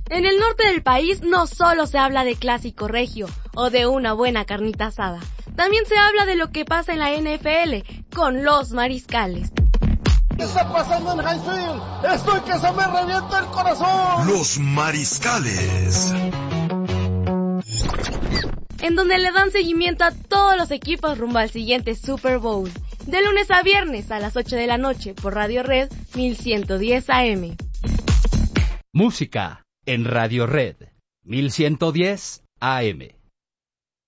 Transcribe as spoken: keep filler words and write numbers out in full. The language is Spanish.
En el norte del país no solo se habla de clásico regio o de una buena carnita asada, también se habla de lo que pasa en la N F L con los Mariscales. ¿Qué está pasando en Highfield? ¡Estoy que se me revienta el corazón! Los Mariscales, en donde le dan seguimiento a todos los equipos rumbo al siguiente Super Bowl, de lunes a viernes a las ocho de la noche por Radio Red mil ciento diez A M. Música en Radio Red mil ciento diez A M.